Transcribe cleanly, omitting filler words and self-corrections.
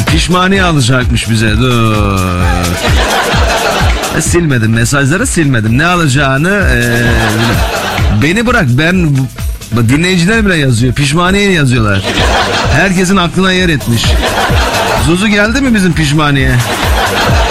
Pişmaniye alacakmış bize. Dur. Silmedim mesajları, silmedim. Ne alacağını beni bırak, ben dinleyiciler bile yazıyor. Pişmaniye yazıyorlar. Herkesin aklına yer etmiş. Zuzu geldi mi bizim pişmaniye?